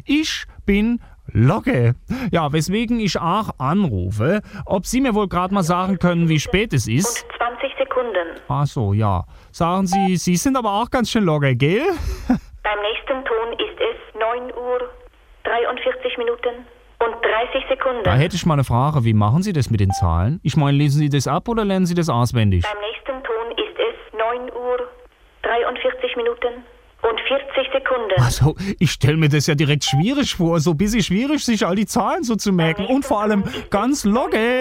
Ich bin Logge. Ja, weswegen ich auch anrufe, ob Sie mir wohl gerade mal sagen können, wie spät es ist. Und 20 Sekunden. Ach so, ja. Sagen Sie, Sie sind aber auch ganz schön Logge, gell? Beim nächsten Ton ist es 9 Uhr 43 Minuten und 30 Sekunden. Da hätte ich mal eine Frage, wie machen Sie das mit den Zahlen? Ich meine, lesen Sie das ab oder lernen Sie das auswendig? Beim nächsten Ton ist es 9 Uhr 43 Minuten und 40 Sekunden. Also, ich stelle mir das ja direkt schwierig vor, so ein bisschen schwierig, sich all die Zahlen so zu merken und vor allem ganz Logge.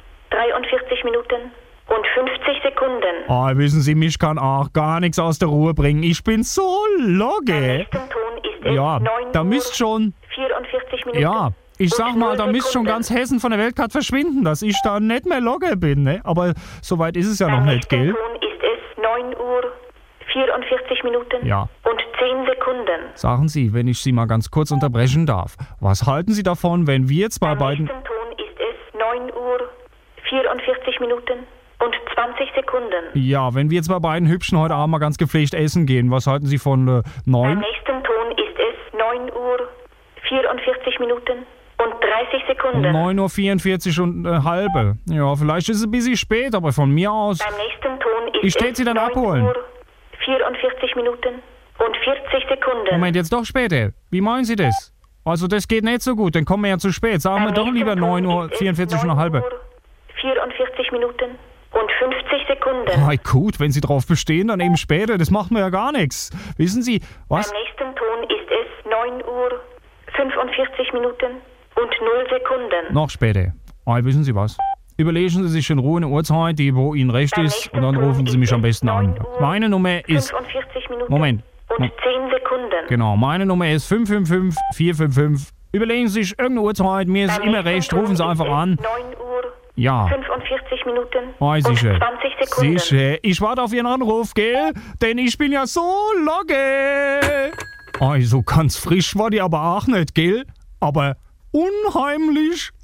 43 Minuten und 50 Sekunden. Ah, wissen Sie, mich kann auch gar nichts aus der Ruhe bringen. Ich bin so Beim Logge. nächsten Ton ist es Ja, 9 da Uhr müsst schon, 44 Minuten. ja, ich sag und mal, da 0 müsst schon Sekunden. ganz Hessen von der Weltkarte verschwinden, dass ich da nicht mehr Logge bin, ne? Aber so weit ist es ja noch Beim nicht, nächsten gell? Ton ist es 9 Uhr 44 Minuten Ja. und 10 Sekunden. Sagen Sie, wenn ich Sie mal ganz kurz unterbrechen darf, was halten Sie davon, wenn wir jetzt bei Beim beiden... nächsten Ton ist es 9 Uhr 44 Minuten und 20 Sekunden. Ja, wenn wir jetzt bei beiden Hübschen heute Abend mal ganz gepflegt essen gehen, was halten Sie von Beim 9? nächsten Ton ist es 9 Uhr 44 Minuten und 30 Sekunden. 9:44 Uhr und halbe. Ja, vielleicht ist es ein bisschen spät, aber von mir aus... Beim nächsten Ton ist Ich steh es Sie dann 9 abholen. Uhr 44 Minuten und 40 Sekunden. Moment, jetzt doch später. Wie meinen Sie das? Also das geht nicht so gut, dann kommen wir ja zu spät. Sagen wir Beim doch nächsten lieber Ton 9:44 ist Uhr und es halbe. 9 Uhr 44 Minuten und 50 Sekunden. Ah, gut, wenn Sie drauf bestehen, dann eben später. Das macht mir ja gar nichts. Wissen Sie, was? Beim nächsten Ton ist es 9 Uhr 45 Minuten und 0 Sekunden. Noch später. Ah, wissen Sie was? Überlegen Sie sich in Ruhe eine Uhrzeit, die wo Ihnen recht Beim ist, nächsten und dann Ton rufen Sie ist mich am es besten an. 9 Uhr Meine Nummer ist... 45 Minuten Moment. und 10 Sekunden. Genau, meine Nummer ist 555 455. Überlegen Sie sich irgendeine Uhrzeit, mir ist es Beim immer nächsten recht, Ton rufen Sie ist einfach es an. 9 Uhr Ja. 45 Minuten Oh, und sicher. 20 Sekunden. Sicher. Ich warte auf Ihren Anruf, gell? Denn ich bin ja so Logge. Also ganz frisch war die aber auch nicht, gell? Aber unheimlich